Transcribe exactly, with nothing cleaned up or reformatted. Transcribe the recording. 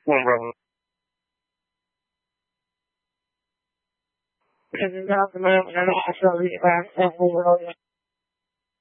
One brother. Because it's not the moment I'm actually around and we will